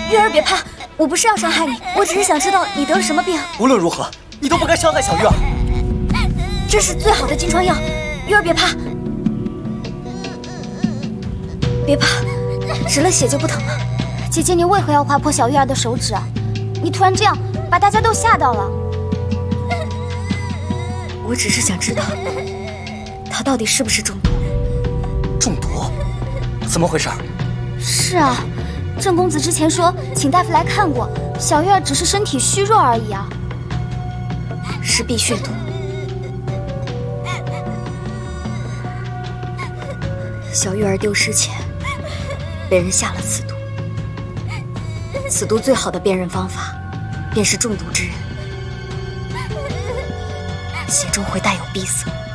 月儿别怕，我不是要伤害你，我只是想知道你得了什么病。 无论如何，你都不该伤害小月儿。 这是最好的金疮药，月儿别怕，别怕，止了血就不疼了。姐姐，你为何要划破小月儿的手指啊？你突然这样，把大家都吓到了。我只是想知道，她到底是不是中毒？ 中毒？怎么回事？ 是啊，郑公子之前说请大夫来看过，小月儿只是身体虚弱而已啊。是碧血毒。小月儿丢失前，被人下了此毒。此毒最好的辨认方法，便是中毒之人血中会带有闭塞。